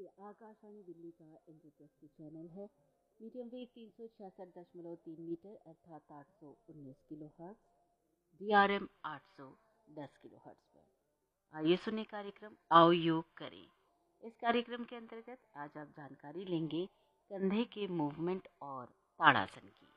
ये आकाशवाणी दिल्ली का इंद्रप्रस्थी चैनल है। मीडियम वेव 366.3 मीटर अर्थात 819 kilo hertz, DRM 810 kilo hertz पर। आइए सुने कार्यक्रम आओ योग करें। इस कार्यक्रम के अंतर्गत आज आप जानकारी लेंगे कंधे के मूवमेंट और ताड़ासन की।